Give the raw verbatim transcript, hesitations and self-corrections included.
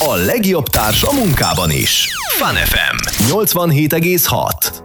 A legjobb társ a munkában is. Fun ef em nyolcvanhét egész hat.